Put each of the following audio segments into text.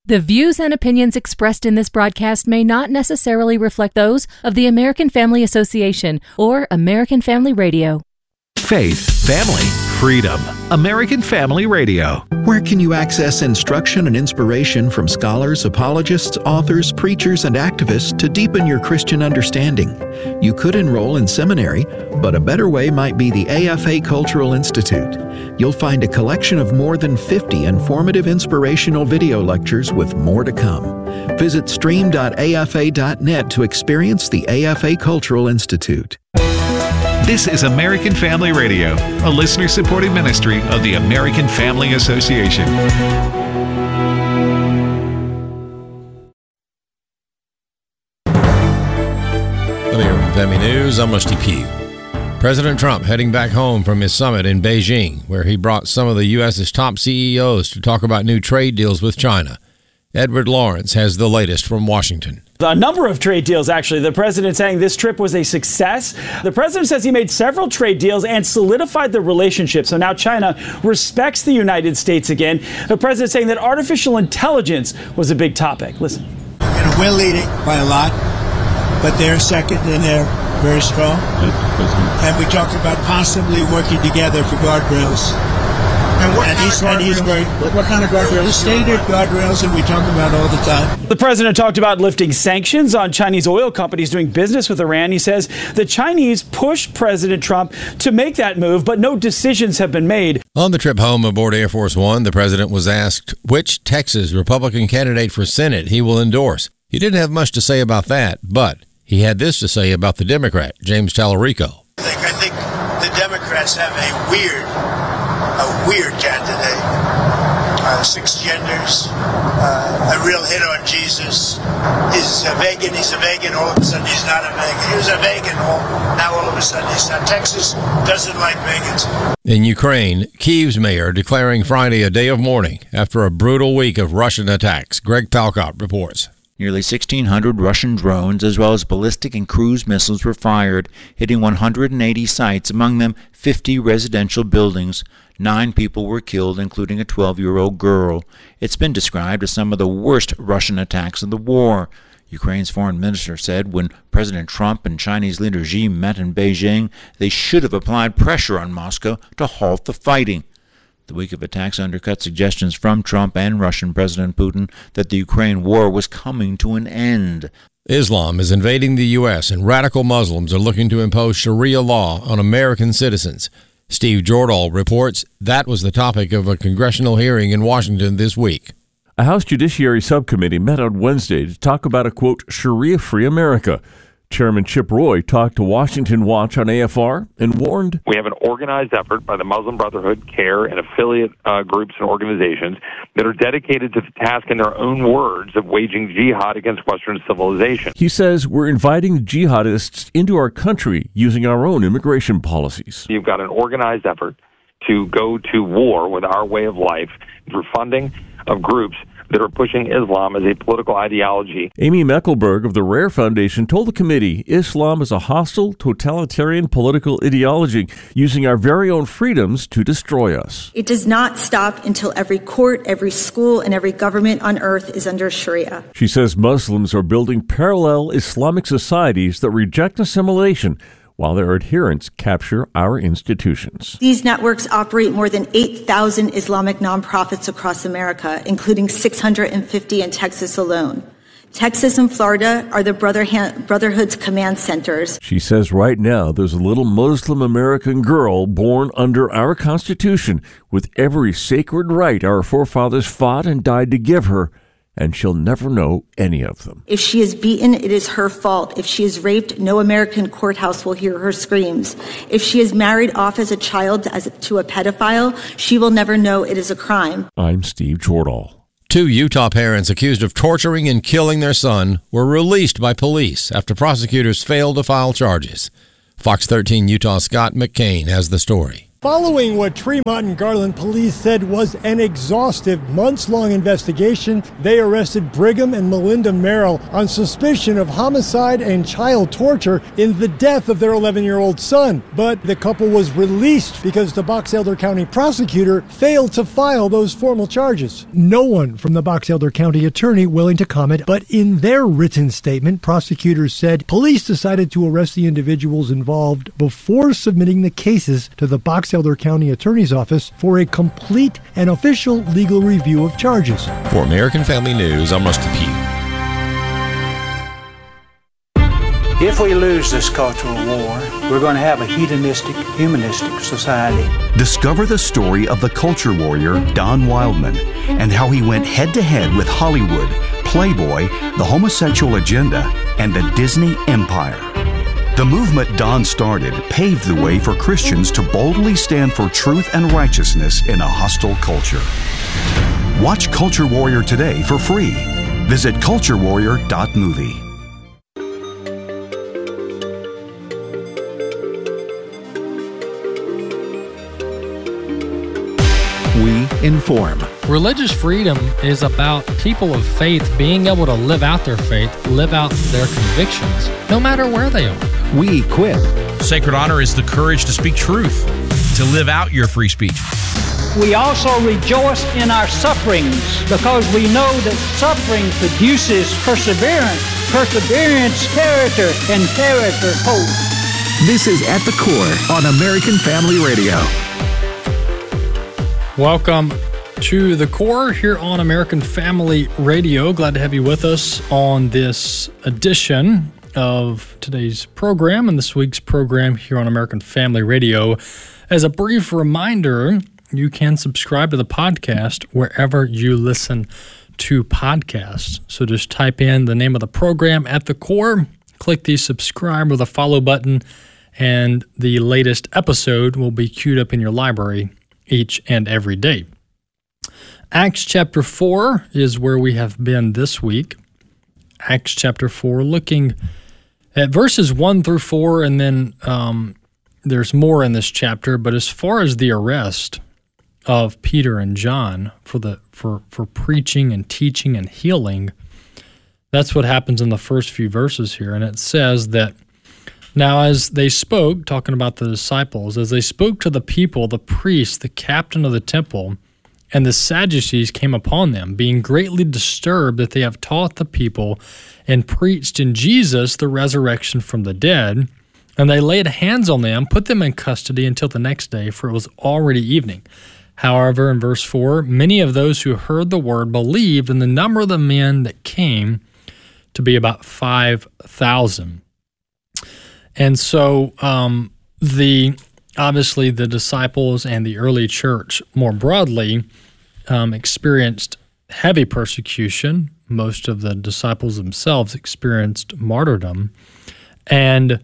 The views and opinions expressed in this broadcast may not necessarily reflect those of the American Family Association or American Family Radio. Faith, family, freedom. American Family Radio. Where can you access instruction and inspiration from scholars, apologists, authors, preachers, and activists to deepen your Christian understanding? You could enroll in seminary, but a better way might be the AFA Cultural Institute. You'll find a collection of more than 50 informative inspirational video lectures with more to come. Visit stream.afa.net to experience the AFA Cultural Institute. This is American Family Radio, a listener-supported ministry of the American Family Association. American Family News, I'm Rusty Pugh. President Trump heading back home from his summit in Beijing, where he brought some of the U.S.'s top CEOs to talk about new trade deals with China. Edward Lawrence has the latest from Washington. A number of trade deals, actually. The president saying this trip was a success. The president says he made several trade deals and solidified the relationship. So now China respects the United States again. The president saying that artificial intelligence was a big topic. Listen. And we're leading by a lot, but they're second and they're very strong. And we talked about possibly working together for guardrails. And he's great. What kind of guardrails? The stated guardrails that we talk about all the time. The president talked about lifting sanctions on Chinese oil companies doing business with Iran. He says the Chinese pushed President Trump to make that move, but no decisions have been made. On the trip home aboard Air Force One, the president was asked which Texas Republican candidate for Senate he will endorse. He didn't have much to say about that, but he had this to say about the Democrat, James Tallarico. I think the Democrats have a weird candidate. 6 genders, a real hit on Jesus. He's a vegan, all of a sudden he's not a vegan. He was a vegan, now all of a sudden he's not. Texas doesn't like vegans. In Ukraine, Kyiv's mayor declaring Friday a day of mourning after a brutal week of Russian attacks. Greg Palkot reports. Nearly 1,600 Russian drones as well as ballistic and cruise missiles were fired, hitting 180 sites, among them 50 residential buildings. 9 people were killed, including a 12-year-old girl. It's been described as some of the worst Russian attacks of the war. Ukraine's foreign minister said when President Trump and Chinese leader Xi met in Beijing, they should have applied pressure on Moscow to halt the fighting. The week of attacks undercut suggestions from Trump and Russian President Putin that the Ukraine war was coming to an end. Islam is invading the U.S., and radical Muslims are looking to impose Sharia law on American citizens. Steve Jordahl reports that was the topic of a congressional hearing in Washington this week. A House Judiciary Subcommittee met on Wednesday to talk about a, quote, Sharia-free America. Chairman Chip Roy talked to Washington Watch on AFR and warned, "We have an organized effort by the Muslim Brotherhood, CARE, and affiliate groups and organizations that are dedicated to the task, in their own words, of waging jihad against Western civilization." He says we're inviting jihadists into our country using our own immigration policies. You've got an organized effort to go to war with our way of life for funding of groups that are pushing Islam as a political ideology. Amy Meckelberg of the Rare Foundation told the committee Islam is a hostile, totalitarian political ideology using our very own freedoms to destroy us. It does not stop until every court, every school, and every government on earth is under Sharia. She says Muslims are building parallel Islamic societies that reject assimilation while their adherents capture our institutions. These networks operate more than 8,000 Islamic nonprofits across America, including 650 in Texas alone. Texas and Florida are the Brotherhood's command centers. She says right now there's a little Muslim American girl born under our Constitution with every sacred right our forefathers fought and died to give her, and she'll never know any of them. If she is beaten, it is her fault. If she is raped, no American courthouse will hear her screams. If she is married off as a child to a pedophile, she will never know it is a crime. I'm Steve Jordahl. 2 Utah parents accused of torturing and killing their son were released by police after prosecutors failed to file charges. Fox 13 Utah Scott McCain has the story. Following what Tremont and Garland police said was an exhaustive, months-long investigation, they arrested Brigham and Melinda Merrill on suspicion of homicide and child torture in the death of their 11-year-old son. But the couple was released because the Box Elder County prosecutor failed to file those formal charges. No one from the Box Elder County attorney willing to comment, but in their written statement, prosecutors said police decided to arrest the individuals involved before submitting the cases to the Box Elder County Attorney's Office for a complete and official legal review of charges. For American Family News, I'm Rusty Pugh. If we lose this cultural war, we're going to have a hedonistic, humanistic society. Discover the story of the culture warrior Don Wildman and how he went head-to-head with Hollywood, Playboy, the homosexual agenda, and the Disney Empire. The movement Don started paved the way for Christians to boldly stand for truth and righteousness in a hostile culture. Watch Culture Warrior today for free. Visit culturewarrior.movie. We inform. Religious freedom is about people of faith being able to live out their faith, live out their convictions, no matter where they are. We equip. Sacred honor is the courage to speak truth, to live out your free speech. We also rejoice in our sufferings because we know that suffering produces perseverance, perseverance, character, and character, hope. This is At the Core on American Family Radio. Welcome to The Core here on American Family Radio. Glad to have you with us on this edition of today's program and this week's program here on American Family Radio. As a brief reminder, you can subscribe to the podcast wherever you listen to podcasts. So just type in the name of the program, At the Core, click the subscribe or the follow button, and the latest episode will be queued up in your library each and every day. Acts chapter 4 is where we have been this week. Acts chapter 4, looking at verses 1 through 4, and then there's more in this chapter. But as far as the arrest of Peter and John for preaching and teaching and healing, that's what happens in the first few verses here. And it says that, now as they spoke, talking about the disciples, as they spoke to the people, the priests, the captain of the temple, and the Sadducees came upon them, being greatly disturbed that they have taught the people and preached in Jesus the resurrection from the dead. And they laid hands on them, put them in custody until the next day, for it was already evening. However, in verse 4, many of those who heard the word believed, and the number of the men that came to be about 5,000. And so obviously the disciples and the early church more broadly experienced heavy persecution. Most of the disciples themselves experienced martyrdom, but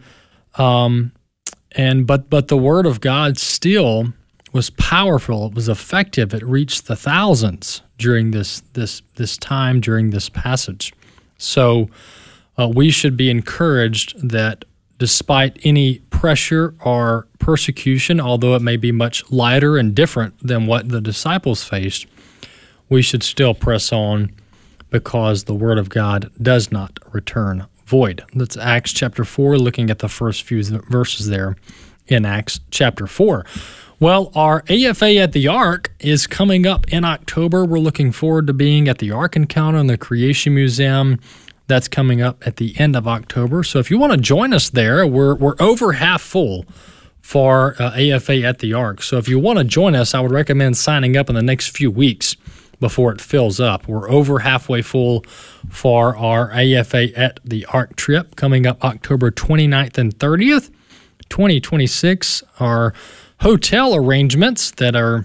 the word of God still was powerful. It was effective. It reached the thousands during this time, during this passage. So we should be encouraged that despite any pressure or persecution, although it may be much lighter and different than what the disciples faced, we should still press on because the Word of God does not return void. That's Acts chapter 4, looking at the first few verses there in Acts chapter 4. Well, our AFA at the Ark is coming up in October. We're looking forward to being at the Ark Encounter in the Creation Museum. That's coming up at the end of October. So if you want to join us there, we're over half full for AFA at the Ark. So if you want to join us, I would recommend signing up in the next few weeks before it fills up. We're over halfway full for our AFA at the Ark trip coming up October 29th and 30th, 2026. Our hotel arrangements that are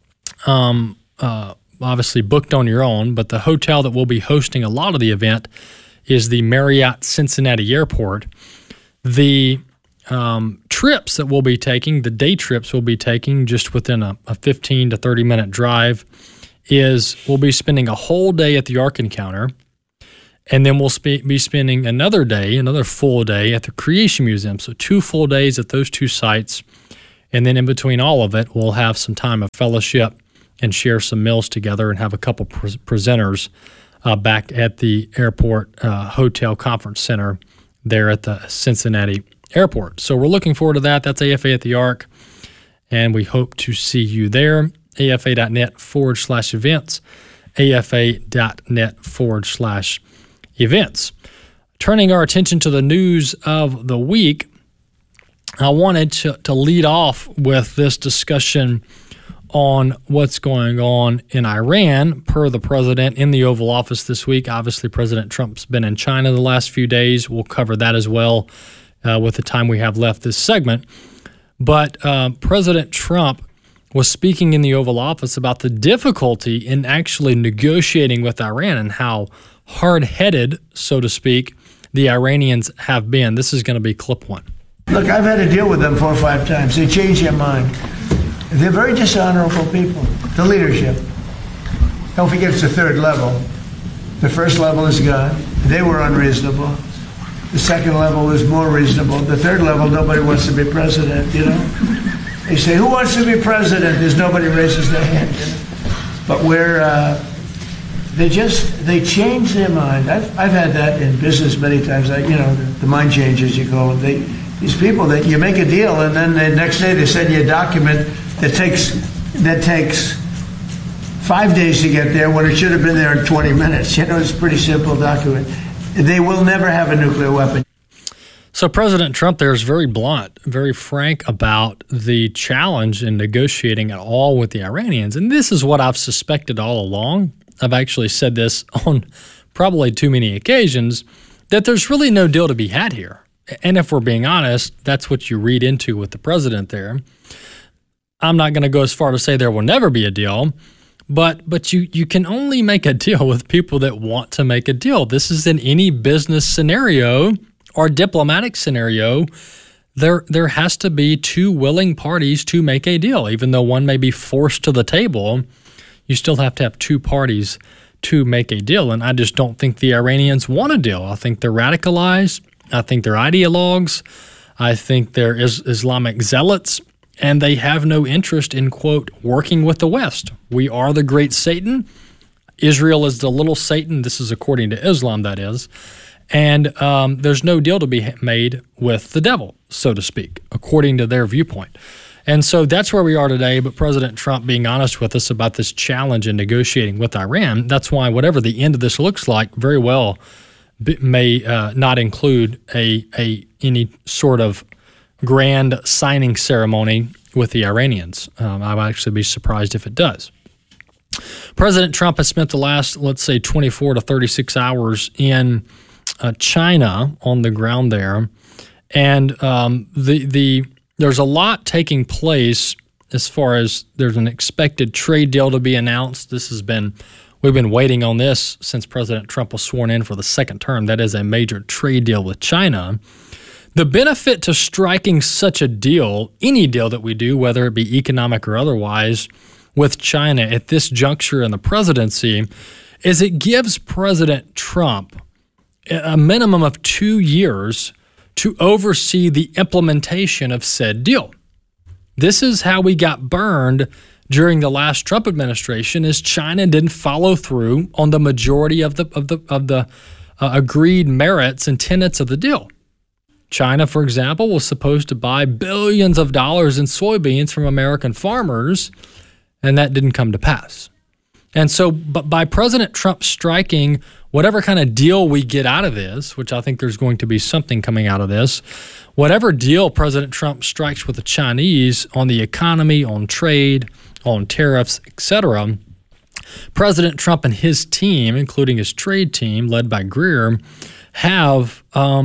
obviously booked on your own, but the hotel that will be hosting a lot of the event is the Marriott Cincinnati Airport. The trips that we'll be taking, the day trips we'll be taking just within a 15 to 30-minute drive, is we'll be spending a whole day at the Ark Encounter, and then we'll be spending another full day at the Creation Museum. So 2 full days at those 2 sites, And then in between all of it, we'll have some time of fellowship and share some meals together and have a couple presenters back at the airport hotel conference center there at the Cincinnati airport. So we're looking forward to that. That's AFA at the Ark, and we hope to see you there. AFA.net/events, AFA.net/events. Turning our attention to the news of the week, I wanted to lead off with this discussion on what's going on in Iran, per the president in the Oval Office this week. Obviously, President Trump's been in China the last few days. We'll cover that as well with the time we have left this segment. But President Trump was speaking in the Oval Office about the difficulty in actually negotiating with Iran and how hard-headed, so to speak, the Iranians have been. This is going to be clip one. Look, I've had to deal with them 4 or 5 times. They change their mind. They're very dishonorable people. The leadership. Don't forget it's the third level. The first level is God. They were unreasonable. The second level is more reasonable. The third level, nobody wants to be president, you know? They say, who wants to be president? There's nobody raises their hand. You know? But they change their mind. I've had that in business many times. The mind changes, you call them. These people that you make a deal, and then the next day they send you a document that takes 5 days to get there when it should have been there in 20 minutes. You know, it's a pretty simple document. They will never have a nuclear weapon. So President Trump there is very blunt, very frank about the challenge in negotiating at all with the Iranians. And this is what I've suspected all along. I've actually said this on probably too many occasions, that there's really no deal to be had here. And if we're being honest, that's what you read into with the president there. I'm not going to go as far to say there will never be a deal, but you can only make a deal with people that want to make a deal. This is in any business scenario or diplomatic scenario. There has to be two willing parties to make a deal. Even though one may be forced to the table, you still have to have two parties to make a deal. And I just don't think the Iranians want a deal. I think they're radicalized. I think they're ideologues. I think they're Islamic zealots. And they have no interest in, quote, working with the West. We are the great Satan. Israel is the little Satan. This is according to Islam, that is. And there's no deal to be made with the devil, so to speak, according to their viewpoint. And so that's where we are today. But President Trump being honest with us about this challenge in negotiating with Iran, that's why whatever the end of this looks like very well may not include any sort of grand signing ceremony with the Iranians. I would actually be surprised if it does. President Trump has spent the last, let's say, 24 to 36 hours in China on the ground there, and there's a lot taking place as far as there's an expected trade deal to be announced. We've been waiting on this since President Trump was sworn in for the second term. That is a major trade deal with China. The benefit to striking such a deal, any deal that we do, whether it be economic or otherwise, with China at this juncture in the presidency, is it gives President Trump a minimum of 2 years to oversee the implementation of said deal. This is how we got burned during the last Trump administration, is China didn't follow through on the majority of the agreed merits and tenets of the deal. China, for example, was supposed to buy billions of dollars in soybeans from American farmers, and that didn't come to pass. And so, but by President Trump striking whatever kind of deal we get out of this, which I think there's going to be something coming out of this, whatever deal President Trump strikes with the Chinese on the economy, on trade, on tariffs, etc., President Trump and his team, including his trade team led by Greer, have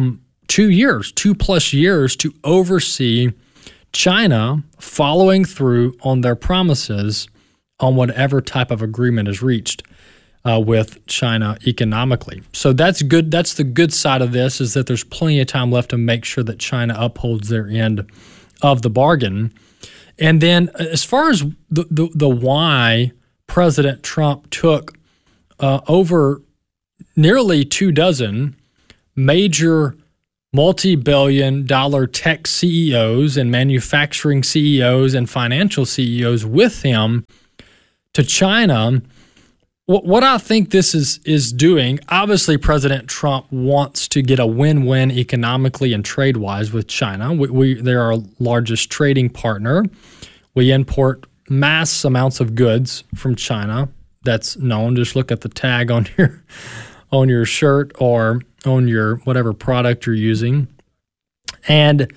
2+ years to oversee China following through on their promises on whatever type of agreement is reached with China economically. So that's good. That's the good side of this, is that there's plenty of time left to make sure that China upholds their end of the bargain. And then as far as the why President Trump took over nearly 24 major multi-billion-dollar tech CEOs and manufacturing CEOs and financial CEOs with him to China. What I think this is doing, obviously President Trump wants to get a win-win economically and trade-wise with China. They're our largest trading partner. We import mass amounts of goods from China. That's known. Just look at the tag on your shirt or on your whatever product you're using. But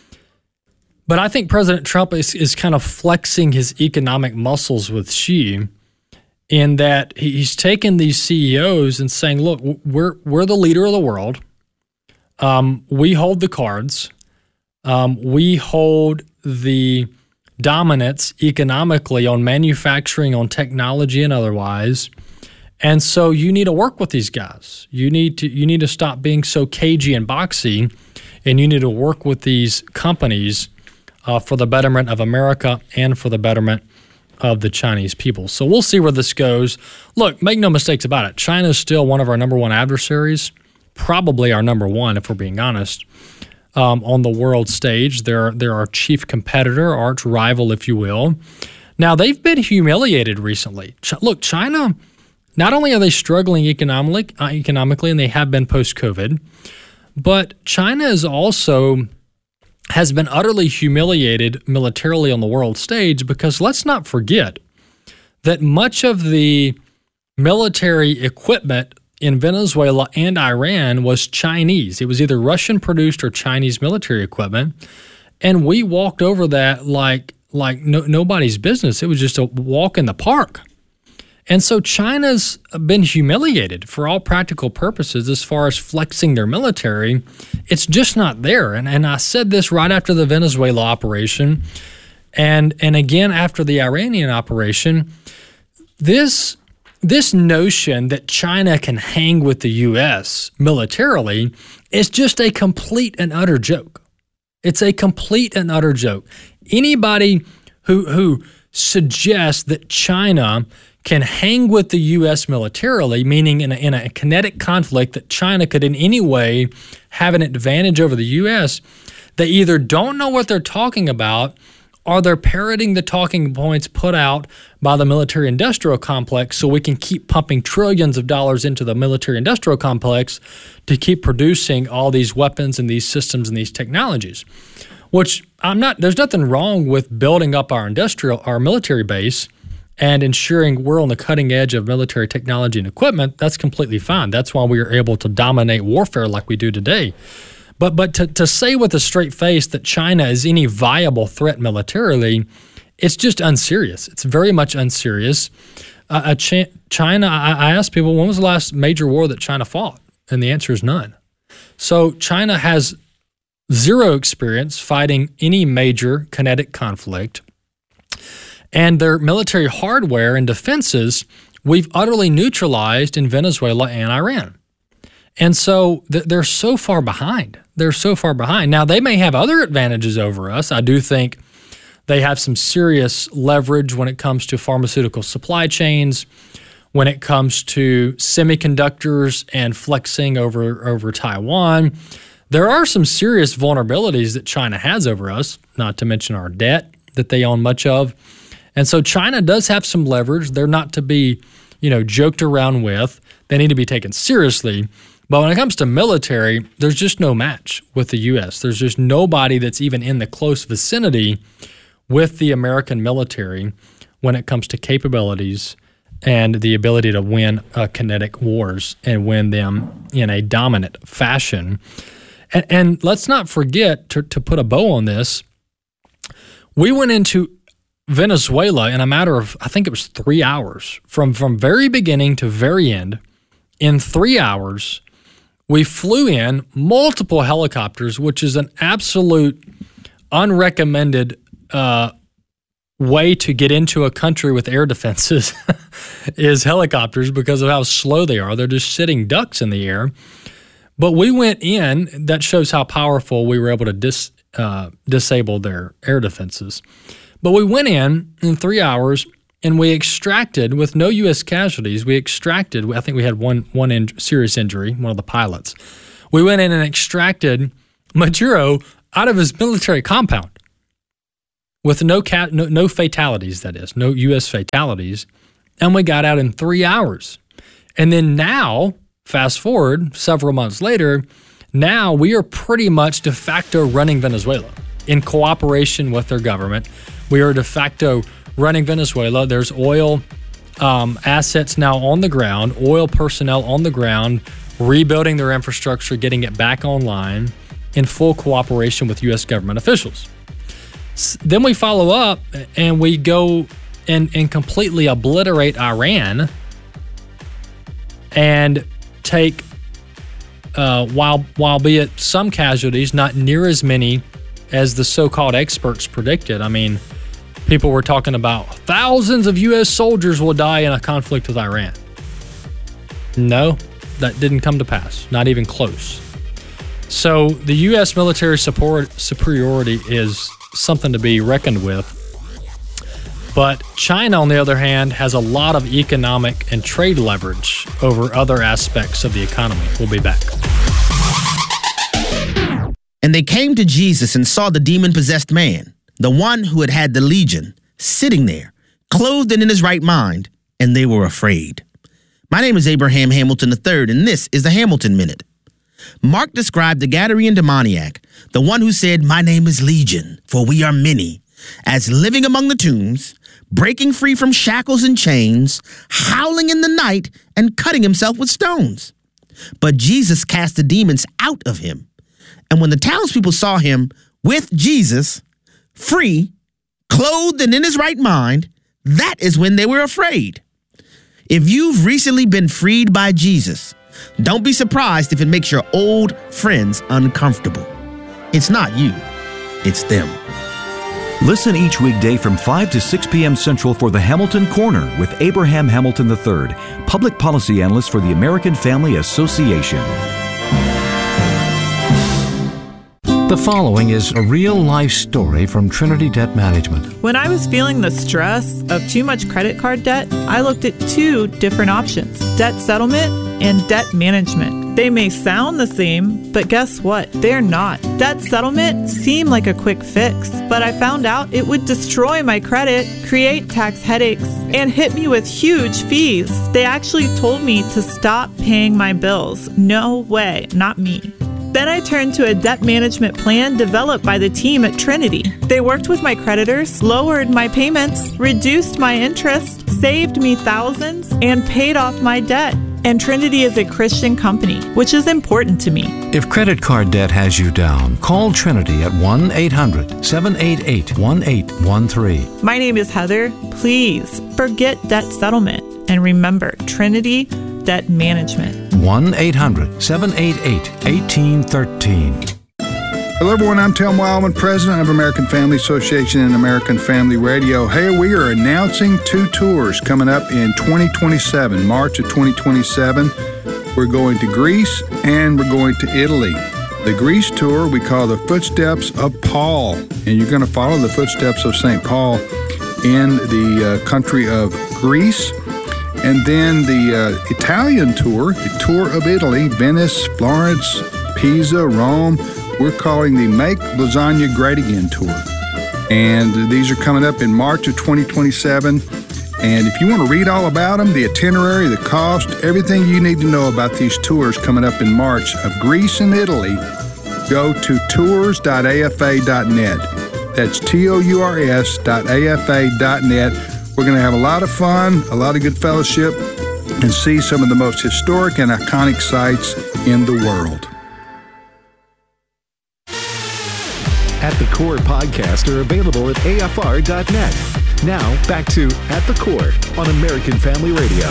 I think President Trump is kind of flexing his economic muscles with Xi, in that he's taken these CEOs and saying, look, we're the leader of the world. We hold the cards. We hold the dominance economically on manufacturing, on technology, and otherwise. And so you need to work with these guys. You need to stop being so cagey and boxy, and you need to work with these companies for the betterment of America and for the betterment of the Chinese people. So we'll see where this goes. Look, make no mistakes about it. China is still one of our number one adversaries, probably our number one, if we're being honest, on the world stage. They're our chief competitor, arch rival, if you will. Now, they've been humiliated recently. Look, China, not only are they struggling economically, and they have been post-COVID, but China is also has been utterly humiliated militarily on the world stage, because let's not forget that much of the military equipment in Venezuela and Iran was Chinese. It was either Russian-produced or Chinese military equipment, and we walked over that like nobody's business. It was just a walk in the park. And so China's been humiliated for all practical purposes as far as flexing their military. It's just not there. And I said this right after the Venezuela operation and again after the Iranian operation. This notion that China can hang with the U.S. militarily is just a complete and utter joke. It's a complete and utter joke. Anybody who suggests that China can hang with the U.S. militarily, meaning in a kinetic conflict that China could in any way have an advantage over the U.S., they either don't know what they're talking about, or they're parroting the talking points put out by the military-industrial complex so we can keep pumping trillions of dollars into the military-industrial complex to keep producing all these weapons and these systems and these technologies. Which there's nothing wrong with building up our military base and ensuring we're on the cutting edge of military technology and equipment. That's completely fine. That's why we are able to dominate warfare like we do today. But to say with a straight face that China is any viable threat militarily, it's just unserious. It's very much unserious. China, I asked people, when was the last major war that China fought? And the answer is none. So China has zero experience fighting any major kinetic conflict. And their military hardware and defenses, we've utterly neutralized in Venezuela and Iran. And so they're so far behind. They're so far behind. Now, they may have other advantages over us. I do think they have some serious leverage when it comes to pharmaceutical supply chains, when it comes to semiconductors and flexing over Taiwan. There are some serious vulnerabilities that China has over us, not to mention our debt that they own much of. And so China does have some leverage. They're not to be, joked around with. They need to be taken seriously. But when it comes to military, there's just no match with the U.S. There's just nobody that's even in the close vicinity with the American military when it comes to capabilities and the ability to win kinetic wars and win them in a dominant fashion. And let's not forget, to put a bow on this, we went into Venezuela in a matter of, I think it was 3 hours. From very beginning to very end, in 3 hours, we flew in multiple helicopters, which is an absolute unrecommended way to get into a country with air defenses is helicopters, because of how slow they are. They're just sitting ducks in the air. But we went in. That shows how powerful we were able to disable their air defenses. But we went in 3 hours, and we extracted, with no U.S. casualties, I think we had one serious injury, one of the pilots. We went in and extracted Maduro out of his military compound with no fatalities, that is, no U.S. fatalities, and we got out in 3 hours. And then now, fast forward several months later, now we are pretty much de facto running Venezuela in cooperation with their government. We are de facto running Venezuela. There's oil assets now on the ground, oil personnel on the ground, rebuilding their infrastructure, getting it back online in full cooperation with U.S. government officials. Then we follow up and we go and completely obliterate Iran and take, while be it some casualties, not near as many as the so-called experts predicted. I mean, people were talking about thousands of U.S. soldiers will die in a conflict with Iran. No, that didn't come to pass, not even close. So the U.S. military superiority is something to be reckoned with. But China, on the other hand, has a lot of economic and trade leverage over other aspects of the economy. We'll be back. And they came to Jesus and saw the demon-possessed man, the one who had had the legion, sitting there, clothed and in his right mind, and they were afraid. My name is Abraham Hamilton III, and this is the Hamilton Minute. Mark described the Gadarene demoniac, the one who said, "My name is Legion, for we are many," as living among the tombs, breaking free from shackles and chains, howling in the night, and cutting himself with stones. But Jesus cast the demons out of him. And when the townspeople saw him with Jesus, free, clothed and in his right mind, that is when they were afraid. If you've recently been freed by Jesus, don't be surprised if it makes your old friends uncomfortable. It's not you, it's them. Listen each weekday from 5 to 6 p.m. Central for the Hamilton Corner with Abraham Hamilton III, Public Policy Analyst for the American Family Association. The following is a real-life story from Trinity Debt Management. When I was feeling the stress of too much credit card debt, I looked at two different options: debt settlement and debt management. They may sound the same, but guess what? They're not. Debt settlement seemed like a quick fix, but I found out it would destroy my credit, create tax headaches, and hit me with huge fees. They actually told me to stop paying my bills. No way, not me. Then I turned to a debt management plan developed by the team at Trinity. They worked with my creditors, lowered my payments, reduced my interest, saved me thousands, and paid off my debt. And Trinity is a Christian company, which is important to me. If credit card debt has you down, call Trinity at 1-800-788-1813. My name is Heather. Please forget debt settlement and remember Trinity Debt Management. 1-800-788-1813. Hello, everyone. I'm Tim Wildman, president of American Family Association and American Family Radio. Hey, we are announcing two tours coming up in 2027, March of 2027. We're going to Greece and we're going to Italy. The Greece tour we call the Footsteps of Paul, and you're going to follow the footsteps of St. Paul in the country of Greece. And then the Italian tour, the tour of Italy, Venice, Florence, Pisa, Rome. We're calling the Make Lasagna Great Again tour. And these are coming up in March of 2027. And if you want to read all about them, the itinerary, the cost, everything you need to know about these tours coming up in March of Greece and Italy, go to tours.afa.net. That's tours.afa.net. We're going to have a lot of fun, a lot of good fellowship, and see some of the most historic and iconic sites in the world. At the Core podcasts are available at afr.net. Now, back to At the Core on American Family Radio.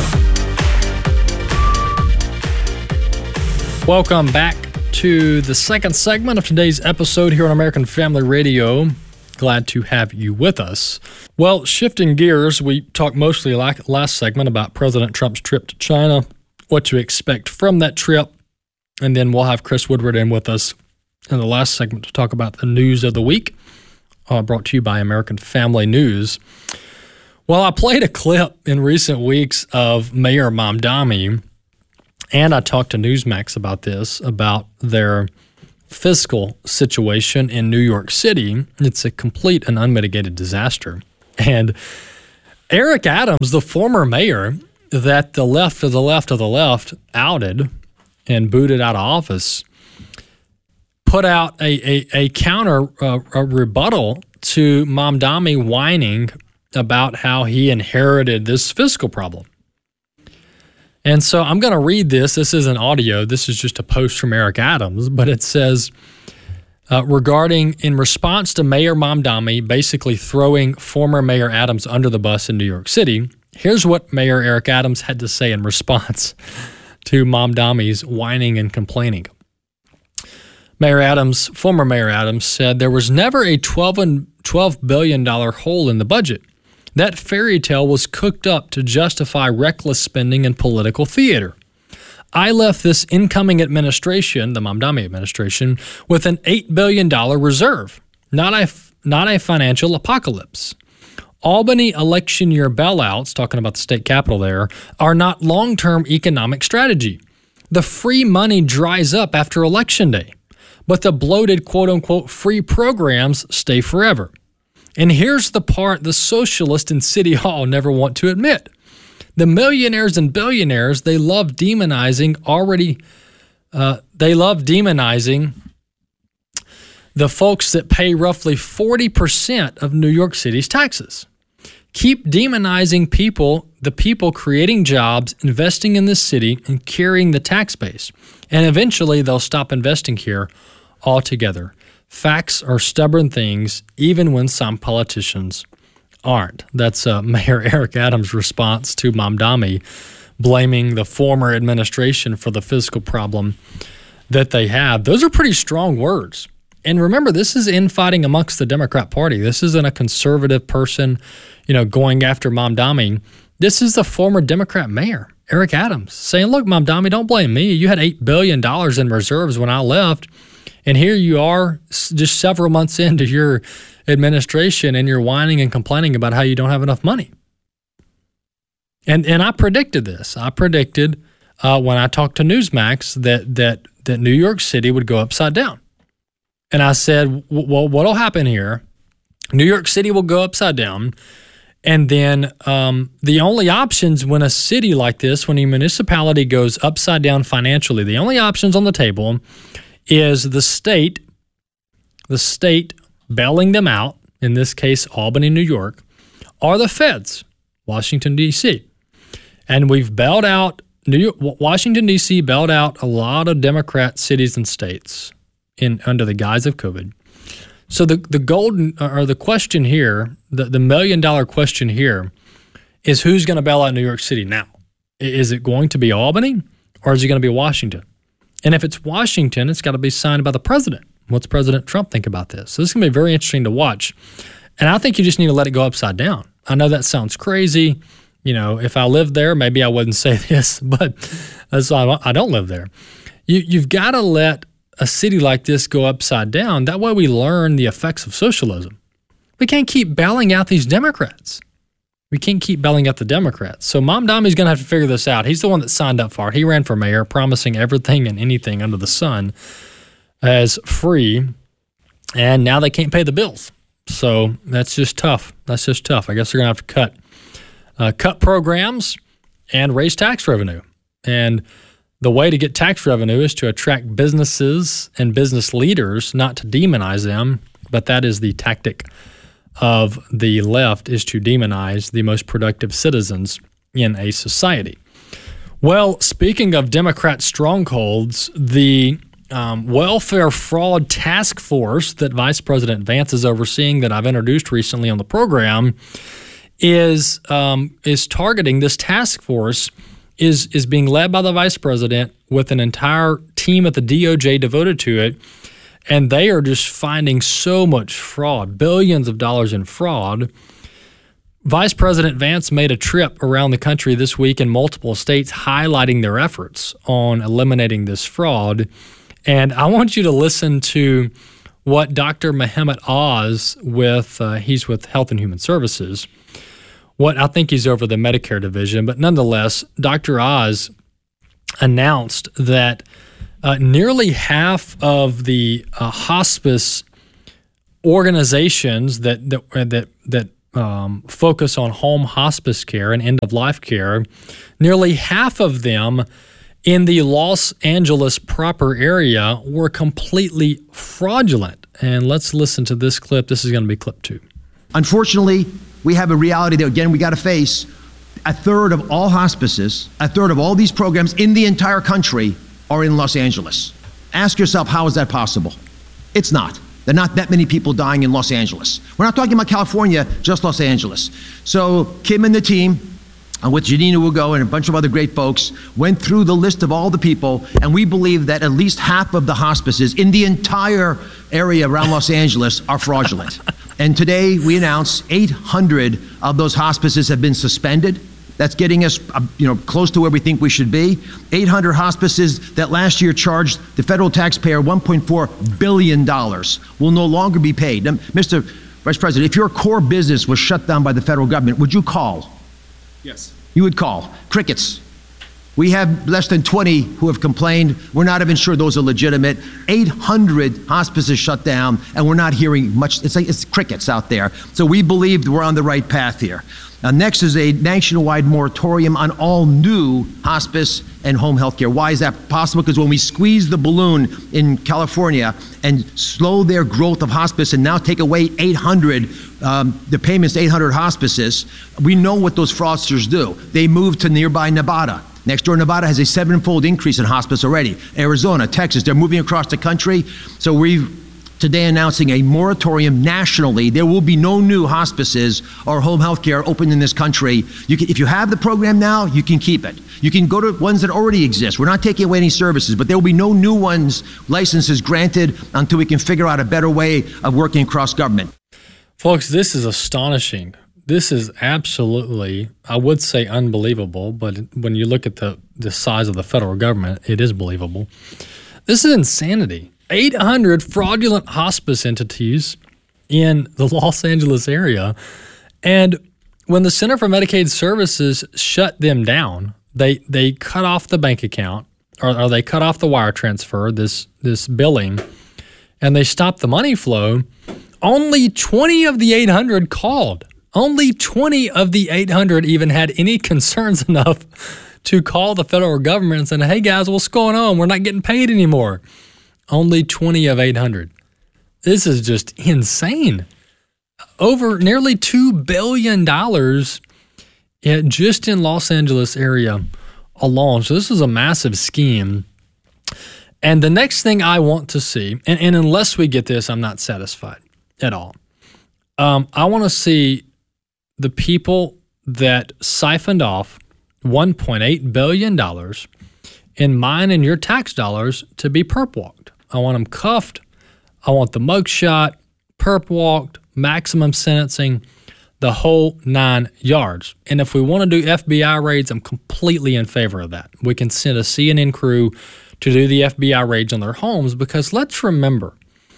Welcome back to the second segment of today's episode here on American Family Radio. Glad to have you with us. Well, shifting gears, we talked mostly last segment about President Trump's trip to China, what to expect from that trip, and then we'll have Chris Woodward in with us in the last segment to talk about the news of the week, brought to you by American Family News. Well, I played a clip in recent weeks of Mayor Mamdani, and I talked to Newsmax about this, about their fiscal situation in New York City. It's a complete and unmitigated disaster. And Eric Adams, the former mayor that the left of the left of the left outed and booted out of office, put out a counter rebuttal to Mamdani whining about how he inherited this fiscal problem. And so I'm going to read this. This isn't audio. This is just a post from Eric Adams, but it says, in response to Mayor Mamdani basically throwing former Mayor Adams under the bus in New York City, here's what Mayor Eric Adams had to say in response to Mamdani's whining and complaining. Former Mayor Adams said there was never a $12 billion hole in the budget. That fairy tale was cooked up to justify reckless spending and political theater. I left this incoming administration, the Mamdani administration, with an $8 billion reserve, not a financial apocalypse. Albany election year bailouts, talking about the state capitol there, are not long-term economic strategy. The free money dries up after Election Day, but the bloated quote-unquote free programs stay forever. And here's the part the socialists in City Hall never want to admit. The millionaires and billionaires, they love demonizing the folks that pay roughly 40% of New York City's taxes. Keep demonizing the people creating jobs, investing in this city, and carrying the tax base. And eventually they'll stop investing here altogether. Facts are stubborn things, even when some politicians aren't. That's Mayor Eric Adams' response to Mamdani, blaming the former administration for the fiscal problem that they have. Those are pretty strong words. And remember, this is infighting amongst the Democrat Party. This isn't a conservative person, going after Mamdani. This is the former Democrat mayor, Eric Adams, saying, look, Mamdani, don't blame me. You had $8 billion in reserves when I left. And here you are just several months into your administration and you're whining and complaining about how you don't have enough money. And I predicted this. I predicted when I talked to Newsmax that New York City would go upside down. And I said, well, what'll happen here? New York City will go upside down. And then the only options when a city like this, when a municipality goes upside down financially, the only options on the table is the state bailing them out, in this case, Albany, New York, or the feds, Washington, D.C. And we've bailed out, Washington, D.C. bailed out a lot of Democrat cities and states under the guise of COVID. So the question here, the $1 million question here is who's going to bail out New York City now? Is it going to be Albany or is it going to be Washington? And if it's Washington, it's got to be signed by the president. What's President Trump think about this? So this is going to be very interesting to watch. And I think you just need to let it go upside down. I know that sounds crazy. If I lived there, maybe I wouldn't say this, but that's why I don't live there. You've got to let a city like this go upside down. That way we learn the effects of socialism. We can't keep bailing out these Democrats. We can't keep bailing out the Democrats. So Mamdani's going to have to figure this out. He's the one that signed up for it. He ran for mayor, promising everything and anything under the sun as free, and now they can't pay the bills. So that's just tough. I guess they're going to have to cut programs and raise tax revenue. And the way to get tax revenue is to attract businesses and business leaders, not to demonize them, but that is the tactic of the left, is to demonize the most productive citizens in a society. Well, speaking of Democrat strongholds, the welfare fraud task force that Vice President Vance is overseeing, that I've introduced recently on the program, is targeting. This task force is being led by the vice president with an entire team at the DOJ devoted to it. And they are just finding so much fraud, billions of dollars in fraud. Vice President Vance made a trip around the country this week in multiple states highlighting their efforts on eliminating this fraud. And I want you to listen to what Dr. Mehmet Oz, he's with Health and Human Services, I think he's over the Medicare division, but nonetheless, Dr. Oz announced that Nearly half of the hospice organizations that focus on home hospice care and end-of-life care, nearly half of them in the Los Angeles proper area were completely fraudulent. And let's listen to this clip. This is going to be clip 2. Unfortunately, we have a reality that, again, we got to face. A third of all hospices, a third of all these programs in the entire country are in Los Angeles. Ask yourself, how is that possible? It's not. There are not that many people dying in Los Angeles. We're not talking about California, just Los Angeles. So Kim and the team, with Janina Ugo and a bunch of other great folks, went through the list of all the people, and we believe that at least half of the hospices in the entire area around Los Angeles are fraudulent. And today we announce 800 of those hospices have been suspended. That's getting us, close to where we think we should be. 800 hospices that last year charged the federal taxpayer $1.4 billion will no longer be paid. Now, Mr. Vice President, if your core business was shut down by the federal government, would you call? Yes. You would call. Crickets. We have less than 20 who have complained. We're not even sure those are legitimate. 800 hospices shut down, and we're not hearing much. It's crickets out there. So we believe we're on the right path here. Now, next is a nationwide moratorium on all new hospice and home health care. Why is that possible? Because when we squeeze the balloon in California and slow their growth of hospice and now take away 800, the payments to 800 hospices, we know what those fraudsters do. They move to nearby Nevada. Next door, Nevada has a 7-fold increase in hospice already. Arizona, Texas, they're moving across the country. So we're today announcing a moratorium nationally. There will be no new hospices or home health care open in this country. If you have the program now, you can keep it. You can go to ones that already exist. We're not taking away any services, but there will be no new ones, licenses granted until we can figure out a better way of working across government. Folks, this is astonishing. This is absolutely, I would say unbelievable, but when you look at the size of the federal government, it is believable. This is insanity. 800 fraudulent hospice entities in the Los Angeles area. And when the Center for Medicaid Services shut them down, they cut off the bank account, or they cut off the wire transfer, this billing, and they stopped the money flow. Only 20 of the 800 called. Only 20 of the 800 even had any concerns enough to call the federal government and say, hey guys, what's going on? We're not getting paid anymore. Only 20 of 800. This is just insane. Over nearly $2 billion just in Los Angeles area alone. So this is a massive scheme. And the next thing I want to see, and unless we get this, I'm not satisfied at all. I want to see the people that siphoned off $1.8 billion in mine and your tax dollars to be perp walked. I want them cuffed. I want the mugshot, perp walked, maximum sentencing, the whole 9 yards. And if we want to do FBI raids, I'm completely in favor of that. We can send a CNN crew to do the FBI raids on their homes, because let's remember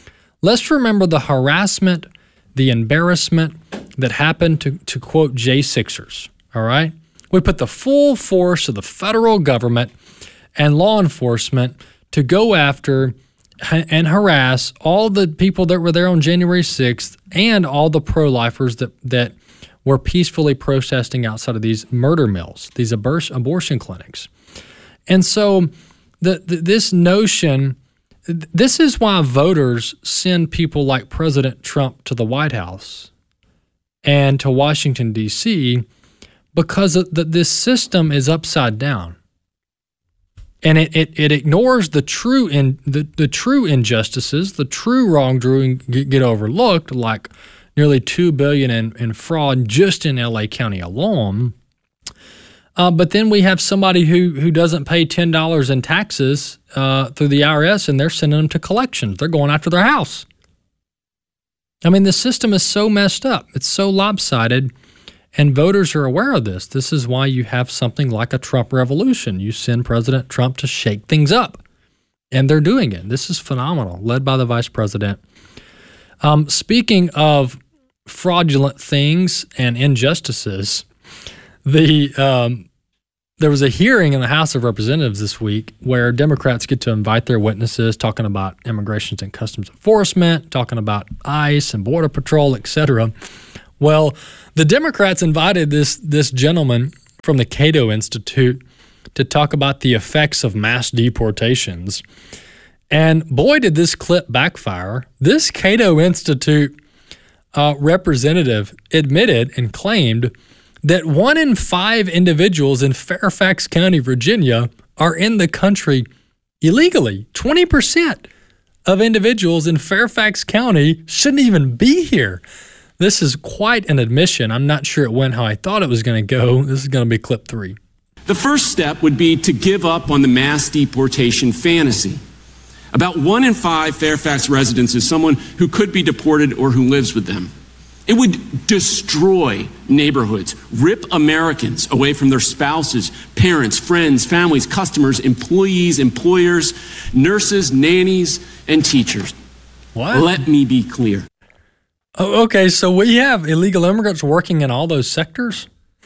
the harassment, the embarrassment that happened to quote J6ers, all right? We put the full force of the federal government and law enforcement to go after and harass all the people that were there on January 6th and all the pro-lifers that were peacefully protesting outside of these murder mills, these abortion clinics. And so this notion, this is why voters send people like President Trump to the White House and to Washington, D.C., because this system is upside down. And it ignores the true injustices, the true wrongdoing get overlooked, like nearly $2 billion in fraud just in L.A. County alone. But then we have somebody who doesn't pay $10 in taxes through the IRS, and they're sending them to collections. They're going after their house. I mean, the system is so messed up. It's so lopsided, and voters are aware of this. This is why you have something like a Trump revolution. You send President Trump to shake things up, and they're doing it. This is phenomenal, led by the vice president. Speaking of fraudulent things and injustices, the there was a hearing in the House of Representatives this week where Democrats get to invite their witnesses, talking about Immigration and Customs Enforcement, talking about ICE and Border Patrol, etc. Well, the Democrats invited this gentleman from the Cato Institute to talk about the effects of mass deportations. And boy, did this clip backfire. This Cato Institute representative admitted and claimed that 1 in 5 individuals in Fairfax County, Virginia, are in the country illegally. 20% of individuals in Fairfax County shouldn't even be here. This is quite an admission. I'm not sure it went how I thought it was going to go. This is going to be clip 3. The first step would be to give up on the mass deportation fantasy. About 1 in 5 Fairfax residents is someone who could be deported or who lives with them. It would destroy neighborhoods, rip Americans away from their spouses, parents, friends, families, customers, employees, employers, nurses, nannies, and teachers. What? Let me be clear. Oh, okay, so we have illegal immigrants working in all those sectors?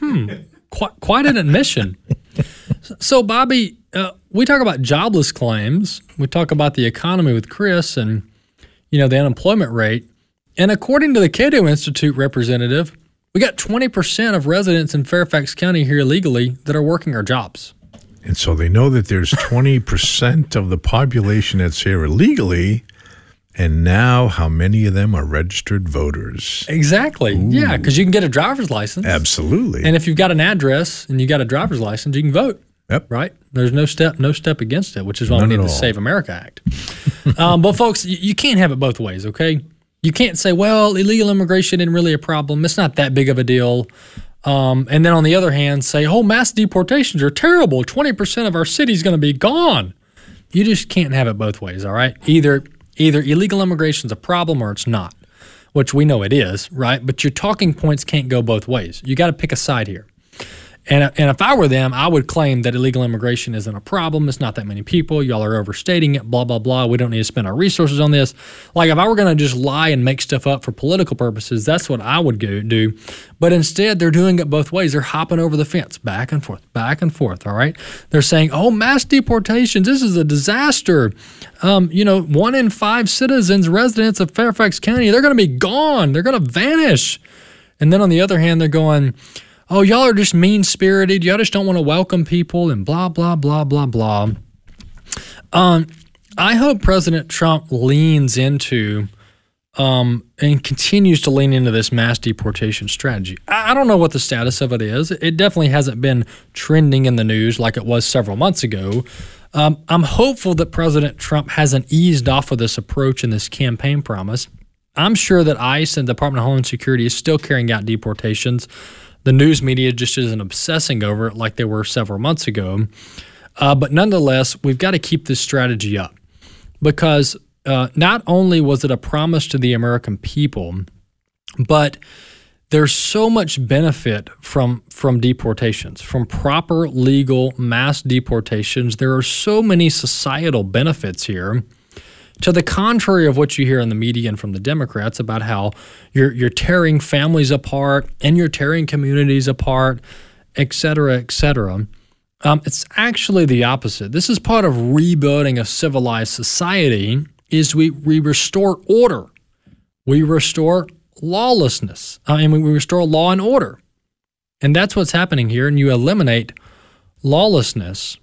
Quite an admission. So, Bobby, we talk about jobless claims. We talk about the economy with Chris and, the unemployment rate. And according to the Cato Institute representative, we got 20% of residents in Fairfax County here illegally that are working our jobs. And so they know that there's 20% of the population that's here illegally, and now how many of them are registered voters? Exactly. Ooh. Yeah, because you can get a driver's license. Absolutely. And if you've got an address and you got a driver's license, you can vote. Yep. Right? There's no step against it, which is why we need the Save America Act. But folks, you can't have it both ways, okay? You can't say, well, illegal immigration isn't really a problem. It's not that big of a deal. And then on the other hand, say, mass deportations are terrible. 20% of our city's going to be gone. You just can't have it both ways, all right? Either illegal immigration is a problem or it's not, which we know it is, right? But your talking points can't go both ways. You got to pick a side here. And if I were them, I would claim that illegal immigration isn't a problem. It's not that many people. Y'all are overstating it, blah, blah, blah. We don't need to spend our resources on this. Like, if I were going to just lie and make stuff up for political purposes, that's what I would do. But instead, they're doing it both ways. They're hopping over the fence, back and forth, all right? They're saying, mass deportations, this is a disaster. 1 in 5 citizens, residents of Fairfax County, they're going to be gone. They're going to vanish. And then on the other hand, they're going, y'all are just mean-spirited. Y'all just don't want to welcome people and blah, blah, blah, blah, blah. I hope President Trump leans into and continues to lean into this mass deportation strategy. I don't know what the status of it is. It definitely hasn't been trending in the news like it was several months ago. I'm hopeful that President Trump hasn't eased off of this approach and this campaign promise. I'm sure that ICE and the Department of Homeland Security is still carrying out deportations. The news media just isn't obsessing over it like they were several months ago. But nonetheless, we've got to keep this strategy up because not only was it a promise to the American people, but there's so much benefit from deportations, from proper legal mass deportations. There are so many societal benefits here. To the contrary of what you hear in the media and from the Democrats about how you're tearing families apart and you're tearing communities apart, et cetera, et cetera. It's actually the opposite. This is part of rebuilding a civilized society is we restore order. We restore lawlessness. We restore law and order. And that's what's happening here, and you eliminate lawlessness.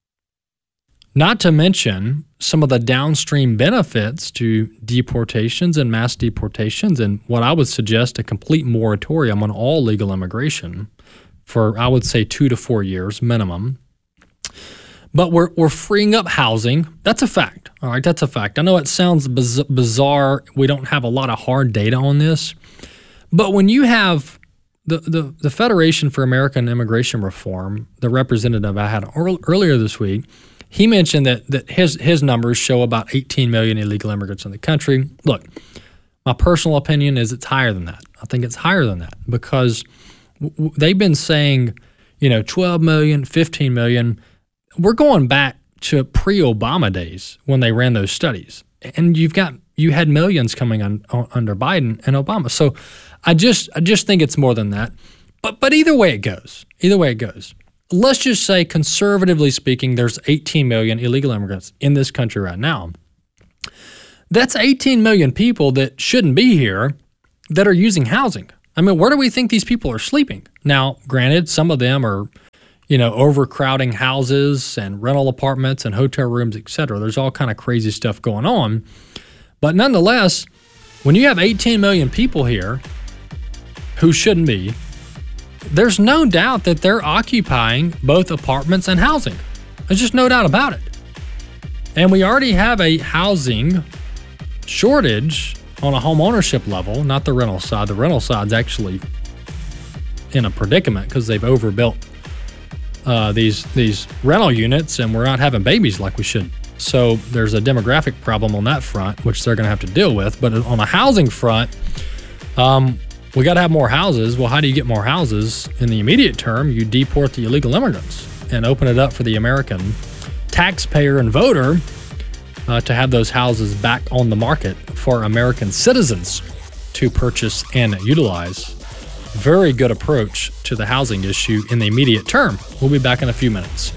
Not to mention some of the downstream benefits to deportations and mass deportations and what I would suggest a complete moratorium on all legal immigration for, I would say, 2 to 4 years minimum. But we're freeing up housing. That's a fact. All right, that's a fact. I know it sounds bizarre. We don't have a lot of hard data on this. But when you have the Federation for American Immigration Reform, the representative I had earlier this week, he mentioned that his numbers show about 18 million illegal immigrants in the country. Look, my personal opinion is it's higher than that. I think it's higher than that because they've been saying, 12 million, 15 million. We're going back to pre-Obama days when they ran those studies. And you had millions coming under Biden and Obama. So I just think it's more than that. But either way it goes, let's just say, conservatively speaking, there's 18 million illegal immigrants in this country right now. That's 18 million people that shouldn't be here that are using housing. I mean, where do we think these people are sleeping? Now, granted, some of them are, overcrowding houses and rental apartments and hotel rooms, et cetera. There's all kind of crazy stuff going on. But nonetheless, when you have 18 million people here who shouldn't be, there's no doubt that they're occupying both apartments and housing. There's just no doubt about it. And we already have a housing shortage on a home ownership level, not the rental side. The rental side's actually in a predicament because they've overbuilt these rental units, and we're not having babies like we should. So there's a demographic problem on that front, which they're going to have to deal with. But on a housing front, we got to have more houses. Well, how do you get more houses? In the immediate term, you deport the illegal immigrants and open it up for the American taxpayer and voter to have those houses back on the market for American citizens to purchase and utilize. Very good approach to the housing issue in the immediate term. We'll be back in a few minutes.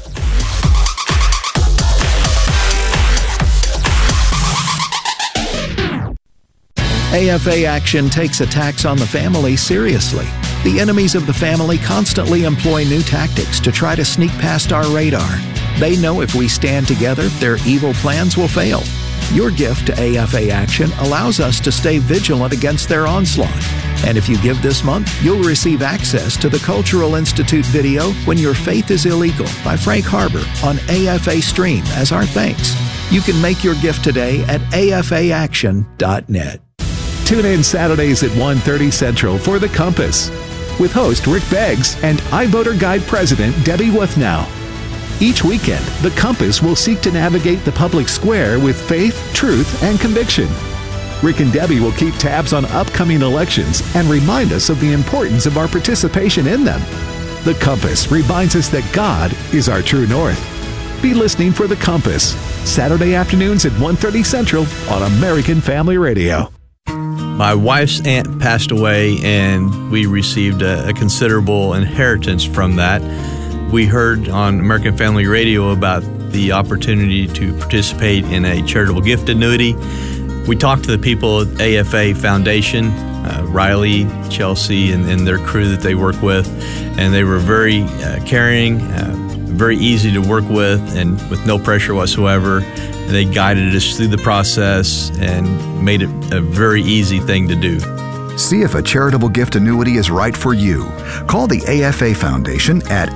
AFA Action takes attacks on the family seriously. The enemies of the family constantly employ new tactics to try to sneak past our radar. They know if we stand together, their evil plans will fail. Your gift to AFA Action allows us to stay vigilant against their onslaught. And if you give this month, you'll receive access to the Cultural Institute video, When Your Faith is Illegal, by Frank Harbor on AFA Stream as our thanks. You can make your gift today at afaaction.net. Tune in Saturdays at 1:30 Central for The Compass with host Rick Beggs and iVoter Guide President Debbie Wuthnow. Each weekend, The Compass will seek to navigate the public square with faith, truth, and conviction. Rick and Debbie will keep tabs on upcoming elections and remind us of the importance of our participation in them. The Compass reminds us that God is our true north. Be listening for The Compass, Saturday afternoons at 1:30 Central on American Family Radio. My wife's aunt passed away, and we received a considerable inheritance from that. We heard on American Family Radio about the opportunity to participate in a charitable gift annuity. We talked to the people at AFA Foundation, Riley, Chelsea, and their crew that they work with, and they were very caring, very easy to work with, and with no pressure whatsoever. They guided us through the process and made it a very easy thing to do. See if a charitable gift annuity is right for you. Call the AFA Foundation at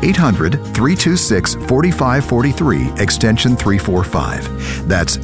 800-326-4543, extension 345. That's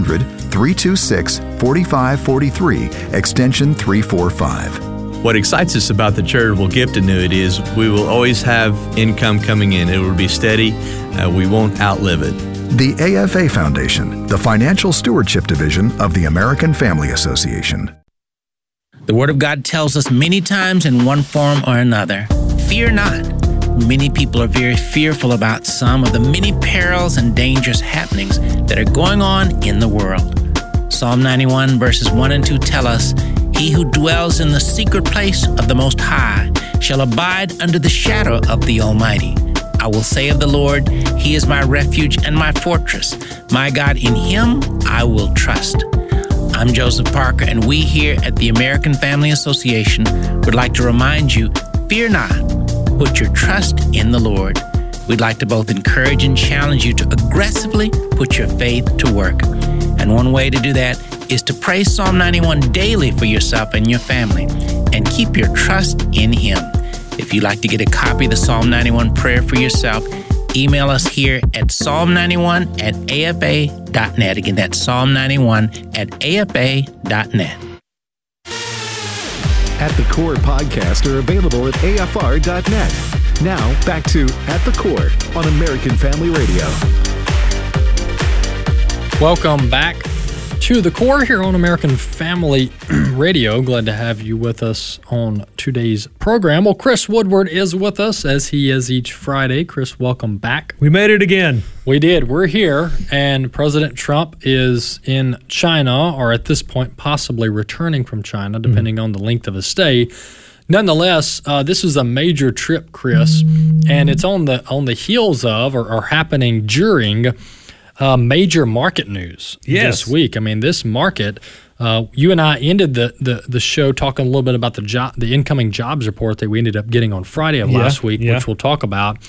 800-326-4543, extension 345. What excites us about the charitable gift annuity is we will always have income coming in. It will be steady. We won't outlive it. The AFA Foundation, the financial stewardship division of the American Family Association. The Word of God tells us many times in one form or another, fear not. Many people are very fearful about some of the many perils and dangerous happenings that are going on in the world. Psalm 91 verses 1 and 2 tell us, He who dwells in the secret place of the Most High shall abide under the shadow of the Almighty. I will say of the Lord, He is my refuge and my fortress. My God, in Him I will trust. I'm Joseph Parker, and we here at the American Family Association would like to remind you, fear not, put your trust in the Lord. We'd like to both encourage and challenge you to aggressively put your faith to work. And one way to do that is to pray Psalm 91 daily for yourself and your family, and keep your trust in Him. If you'd like to get a copy of the Psalm 91 prayer for yourself, email us here at psalm91@afa.net. Again, that's psalm91@afa.net. At the Core podcasts are available at afr.net. Now, back to At the Core on American Family Radio. Welcome back to The Core here on American Family Radio. Glad to have you with us on today's program. Well, Chris Woodward is with us, as he is each Friday. Chris, welcome back. We made it again. We did. We're here, and President Trump is in China, or at this point, possibly returning from China, depending on the length of his stay. Nonetheless, this is a major trip, Chris, and it's on the heels of or happening during major market news this week. I mean, this market. You and I ended the show talking a little bit about the incoming jobs report that we ended up getting on Friday of last week, which we'll talk about.